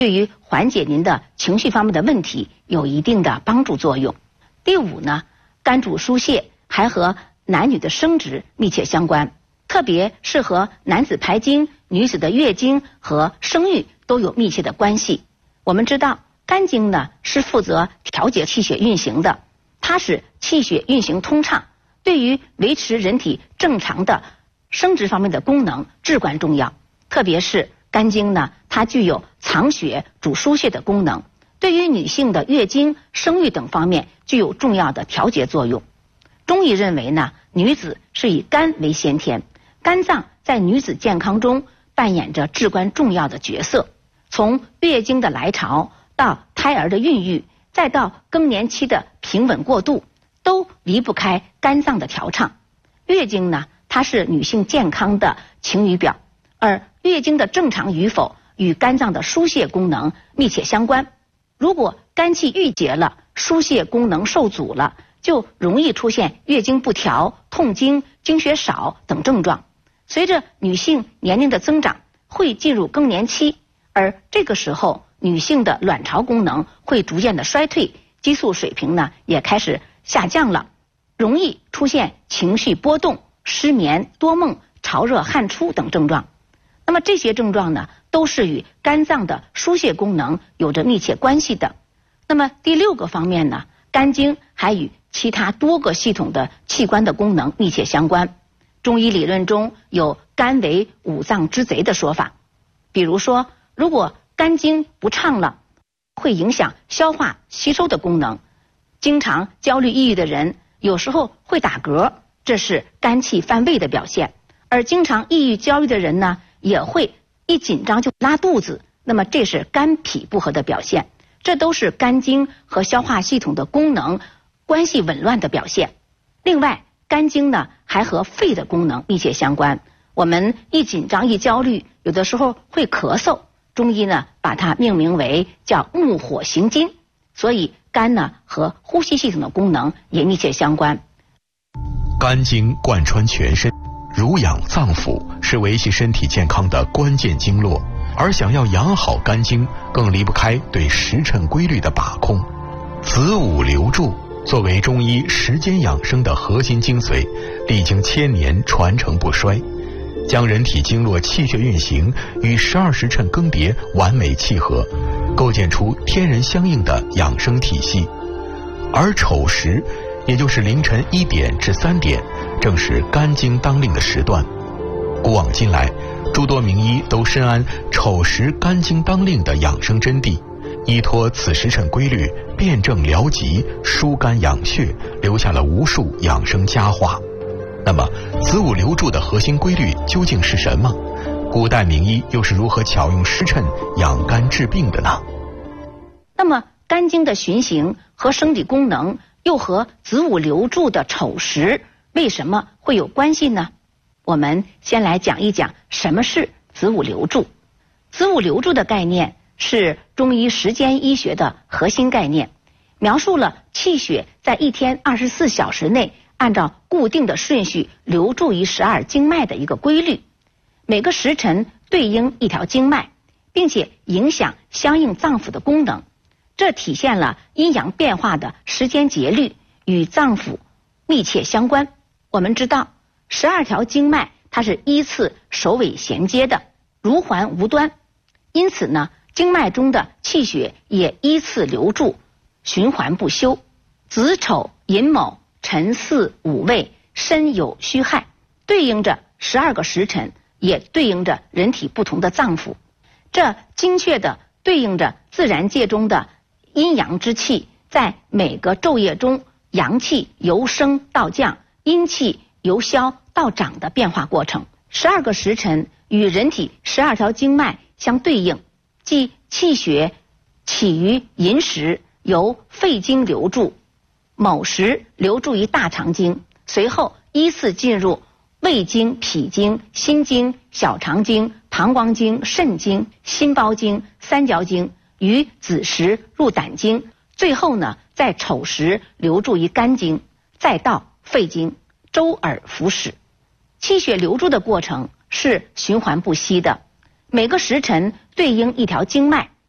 对于缓解您的情绪方面的问题有一定的帮助作用。第五呢，肝主疏泄，还和男女的生殖密切相关，特别是和男子排精、女子的月经和生育都有密切的关系。我们知道，肝经呢是负责调节气血运行的，它使气血运行通畅，对于维持人体正常的生殖方面的功能至关重要。特别是肝经呢，它具有藏血主疏泄的功能，对于女性的月经、生育等方面具有重要的调节作用。中医认为呢，女子是以肝为先天，肝脏在女子健康中扮演着至关重要的角色。从月经的来潮到胎儿的孕育，再到更年期的平稳过渡，都离不开肝脏的调畅。月经呢，它是女性健康的晴雨表，而月经的正常与否与肝脏的疏泄功能密切相关。如果肝气郁结了，疏泄功能受阻了，就容易出现月经不调、痛经、经血少等症状。随着女性年龄的增长，会进入更年期，而这个时候女性的卵巢功能会逐渐的衰退，激素水平呢也开始下降了，容易出现情绪波动、失眠、多梦、潮热、汗出等症状。那么这些症状呢，都是与肝脏的疏泄功能有着密切关系的。那么第六个方面呢，肝经还与其他多个系统的器官的功能密切相关。中医理论中有肝为五脏之贼的说法，比如说，如果肝经不畅了，会影响消化吸收的功能。经常焦虑抑郁的人有时候会打嗝，这是肝气犯胃的表现。而经常抑郁焦虑的人呢，也会一紧张就拉肚子，那么这是肝脾不和的表现。这都是肝经和消化系统的功能关系紊乱的表现。另外，肝经呢还和肺的功能密切相关。我们一紧张一焦虑，有的时候会咳嗽，中医呢把它命名为叫木火行金，所以肝呢和呼吸系统的功能也密切相关。 肝经贯穿全身，濡养脏腑，是维系身体健康的关键经络。而想要养好肝经，更离不开对时辰规律的把控。子午流注作为中医时间养生的核心精髓，历经千年传承不衰，将人体经络气血运行与12时辰更迭完美契合，构建出天人相应的养生体系。而丑时，也就是凌晨1点至3点，正是肝经当令的时段。古往今来，诸多名医都深谙丑时肝经当令的养生真谛，依托此时辰规律，辨证疗疾，疏肝养血，留下了无数养生佳话。那么子午流注的核心规律究竟是什么？古代名医又是如何巧用时辰养肝治病的呢？ 那么肝经的循行和生理功能又和子午流注的丑时为什么会有关系呢？我们先来讲一讲什么是子午流注。子午流注的概念是中医时间医学的核心概念，描述了气血在一天24小时内按照固定的顺序流注于12经脉的一个规律。每个时辰对应一条经脉，并且影响相应脏腑的功能，这体现了阴阳变化的时间节律，与脏腑密切相关。我们知道12条经脉它是依次首尾衔接的，如环无端，因此呢，经脉中的气血也依次流注，循环不休。子丑寅卯辰巳午未申酉戌亥，对应着12个时辰，也对应着人体不同的脏腑。这精确的对应着自然界中的阴阳之气，在每个昼夜中阳气由升到降，阴气由消到长的变化过程。12个时辰与人体12条经脉相对应，即气血起于寅时，由肺经流注，卯时流注于大肠经，随后依次进入胃经、脾经、心经、小肠经、膀胱经、肾经、心包经、三焦经，于子时入胆经，最后呢，在丑时流注于肝经，再到肺经，周而复始。气血流注的过程是循环不息的，每个时辰对应一条经脉，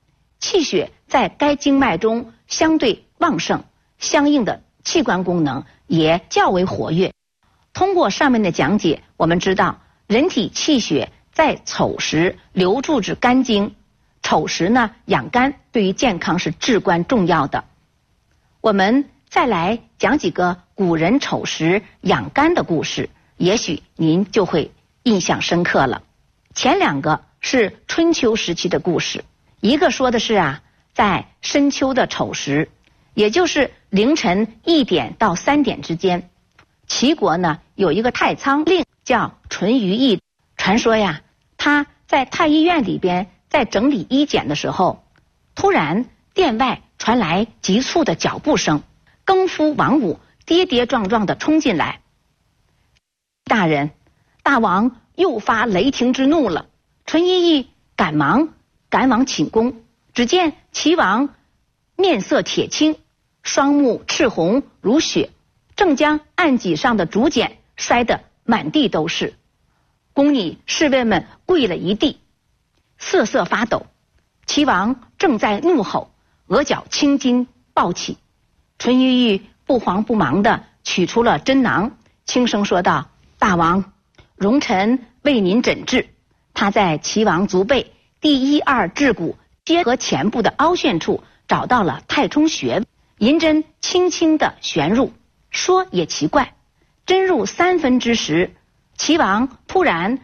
气血在该经脉中相对旺盛，相应的器官功能也较为活跃。通过上面的讲解，我们知道人体气血在丑时流注至肝经，丑时呢养肝对于健康是至关重要的。我们再来讲几个古人丑时养肝的故事，也许您就会印象深刻了。前两个是春秋时期的故事，一个说的是在深秋的丑时，也就是凌晨1点到3点之间，齐国呢有一个太仓令叫淳于意，传说他在太医院里边在整理医简的时候，突然殿外传来急促的脚步声，更夫王武跌跌撞撞地冲进来。大人，大王又发雷霆之怒了。淳于意赶忙赶往寝宫，只见齐王面色铁青，双目赤红如血，正将案几上的竹简摔得满地都是。宫里侍卫们跪了一地，瑟瑟发抖。齐王正在怒吼，额角青筋暴起。淳于意不慌不忙地取出了针囊，轻声说道：大王，容臣为您诊治。他在齐王足背第1、2胄骨结合前部的凹陷处找到了太冲穴，银针轻轻地旋入。说也奇怪，针入3分之时，齐王突然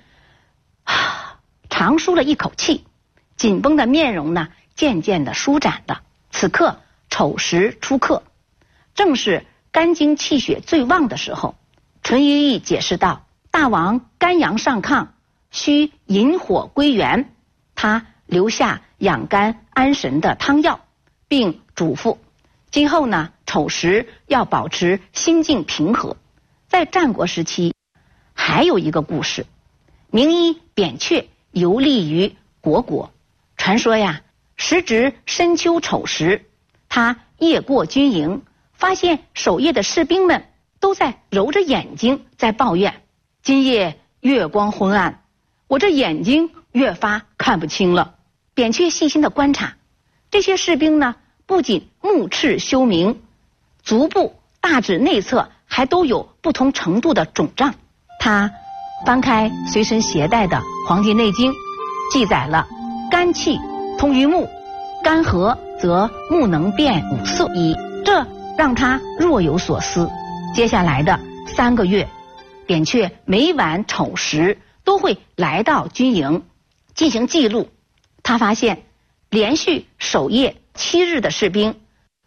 长舒了一口气，紧绷的面容呢渐渐地舒展了。此刻丑时出客，正是肝经气血最旺的时候。淳于意解释道：大王肝阳上亢，需引火归元。他留下养肝安神的汤药，并嘱咐今后呢丑时要保持心境平和。在战国时期还有一个故事，名医扁鹊游历于虢国，传说时值深秋丑时，他夜过军营，发现守夜的士兵们都在揉着眼睛在抱怨：今夜月光昏暗，我这眼睛越发看不清了。扁鹊细心的观察，这些士兵呢不仅目赤休明，足部大指内侧还都有不同程度的肿胀。他翻开随身携带的《黄帝内经》，记载了肝气通于目，肝和则目能辨五色，这让他若有所思。接下来的3个月，扁鹊每晚丑时都会来到军营进行记录。他发现连续守夜7日的士兵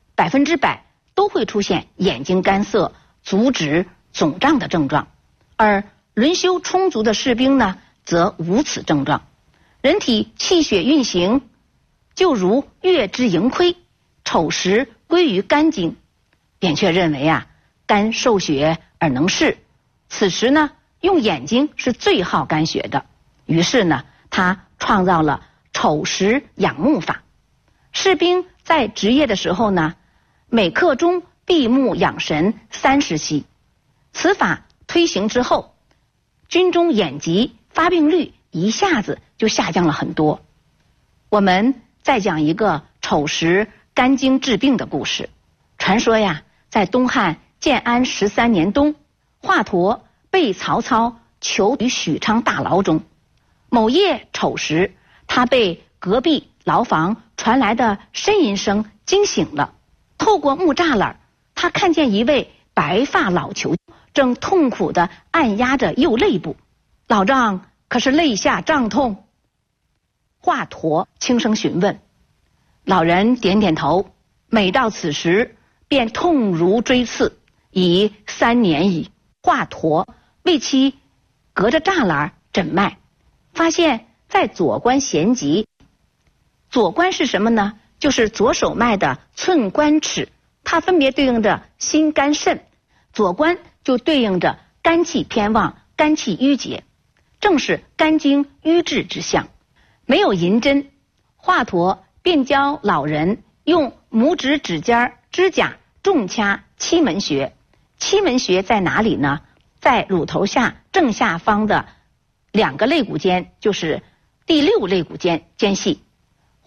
100%都会出现眼睛干涩、足趾肿胀的症状，而轮休充足的士兵呢则无此症状。人体气血运行就如月之盈亏，丑时归于肝经。扁鹊认为肝受血而能视，此时呢用眼睛是最耗肝血的，于是呢他创造了丑时养目法。士兵在值夜的时候呢，每刻钟闭目养神30息。此法推行之后，军中眼疾发病率一下子就下降了很多。我们再讲一个丑时肝经治病的故事。传说在东汉建安13年冬，华佗被曹操囚于许昌大牢中。某夜丑时，他被隔壁牢房传来的呻吟声惊醒了。透过木栅栏，他看见一位白发老囚正痛苦地按压着右肋部。老丈可是肋下胀痛？华佗轻声询问。老人点点头，每到此时便痛如锥刺，已3年矣。华佗为其隔着栅栏诊脉，发现在左关弦棘。左关是什么呢？就是左手脉的寸关尺，它分别对应着心肝肾。左关就对应着肝气偏旺、肝气郁结，正是肝经瘀滞之象。没有银针，华佗便教老人用拇指指尖指甲重掐期门穴。期门穴在哪里呢？在乳头下正下方的2个肋骨间，就是第6肋骨间间隙。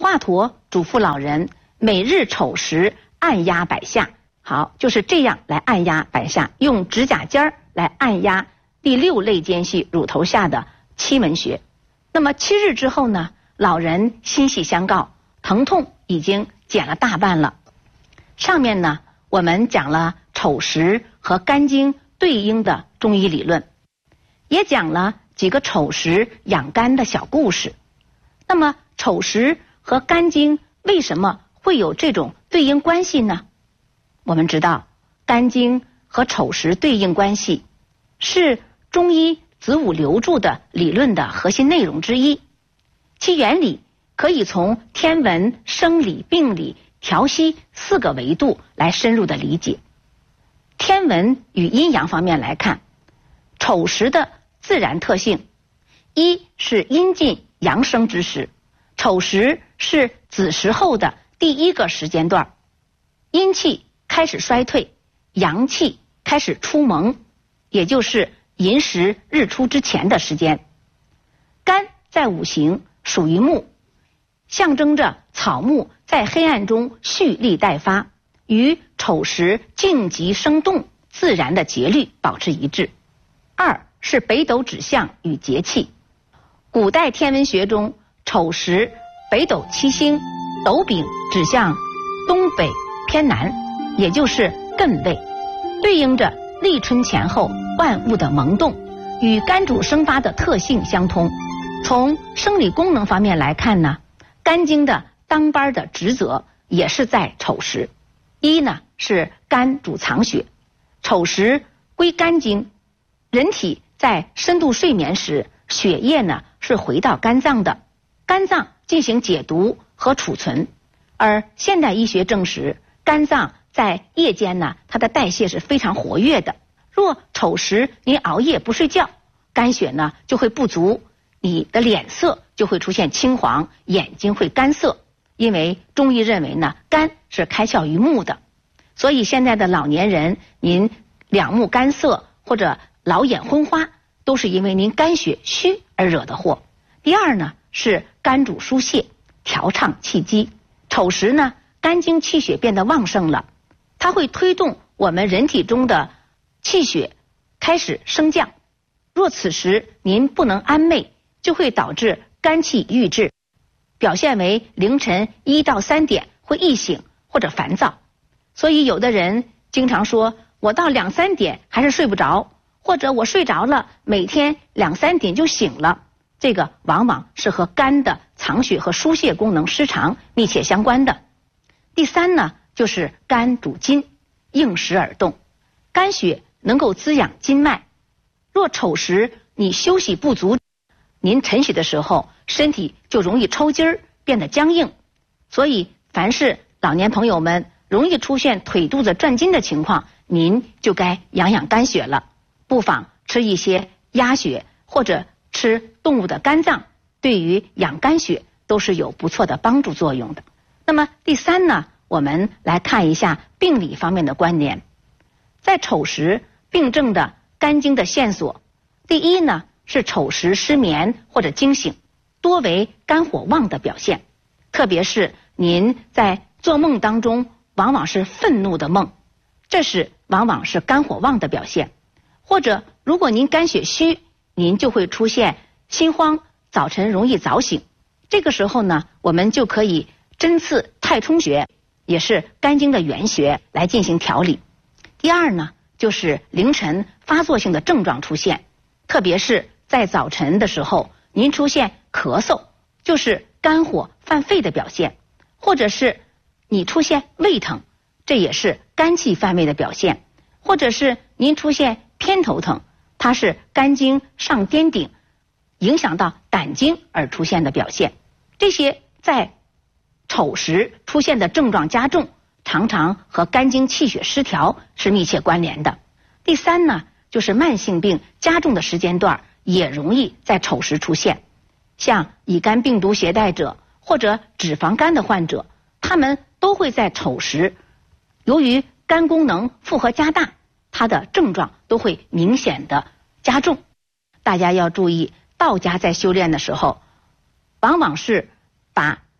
华佗嘱咐老人每日丑时按压百下。好，就是这样来按压百下，用指甲尖来按压第6肋间隙乳头下的期门穴。那么7日之后呢，老人欣喜相告，疼痛已经减了大半了。上面呢，我们讲了丑时和肝经对应的中医理论，也讲了几个丑时养肝的小故事。那么丑时和肝经为什么会有这种对应关系呢？我们知道，肝经和丑时对应关系是中医子午流注的理论的核心内容之一，其原理可以从天文、生理、病理、调息4个维度来深入的理解。天文与阴阳方面来看，丑时的自然特性，一是阴尽阳生之时，丑时是子时后的第1个时间段，阴气开始衰退，阳气开始出萌，也就是寅时日出之前的时间。肝在五行属于木，象征着草木在黑暗中蓄力待发，与丑时静极生动自然的节律保持一致。2是北斗指向与节气。古代天文学中，丑时北斗七星斗柄指向东北偏南，也就是艮位，对应着立春前后万物的萌动，与肝主生发的特性相通。从生理功能方面来看呢，肝经的当班的职责也是在丑时。一呢是肝主藏血，丑时归肝经，人体在深度睡眠时，血液呢是回到肝脏的，肝脏进行解毒和储存。而现代医学证实，肝脏在夜间呢，它的代谢是非常活跃的。若丑时您熬夜不睡觉，肝血呢就会不足，你的脸色就会出现青黄，眼睛会干涩。因为中医认为呢，肝是开窍于目的，所以现在的老年人，您两目干涩或者老眼昏花，都是因为您肝血虚而惹的祸。第二呢，是肝主疏泄，调畅气机。丑时呢，肝经气血变得旺盛了，它会推动我们人体中的气血开始升降。若此时您不能安寐，就会导致肝气郁滞，表现为凌晨1到3点会易醒或者烦躁。所以有的人经常说，我到2、3点还是睡不着，或者我睡着了，每天2、3点就醒了。这个往往是和肝的藏血和疏泄功能失常密切相关的。第三呢，就是肝主筋，应时而动，肝血能够滋养筋脉。若丑时你休息不足，您晨起的时候身体就容易抽筋儿，变得僵硬。所以凡是老年朋友们容易出现腿肚子转筋的情况，您就该养养肝血了，不妨吃一些鸭血或者吃动物的肝脏，对于养肝血都是有不错的帮助作用的。那么第三呢，我们来看一下病理方面的关联。在丑时病症的肝经的线索，第一呢是丑时失眠或者惊醒，多为肝火旺的表现，特别是您在做梦当中往往是愤怒的梦，这是往往是肝火旺的表现。或者如果您肝血虚，您就会出现心慌，早晨容易早醒。这个时候呢，我们就可以针刺太冲穴，也是肝经的原穴，来进行调理。第二呢，就是凌晨发作性的症状出现，特别是在早晨的时候，您出现咳嗽，就是肝火犯肺的表现，或者是你出现胃疼，这也是肝气犯胃的表现，或者是您出现偏头疼，它是肝经上颠顶，影响到胆经而出现的表现。这些在丑时出现的症状加重，常常和肝经气血失调是密切关联的。第三呢，就是慢性病加重的时间段也容易在丑时出现，像乙肝病毒携带者或者脂肪肝的患者，他们都会在丑时，由于肝功能负荷加大，它的症状都会明显的加重。大家要注意，道家在修炼的时候，往往是把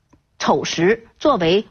丑时作为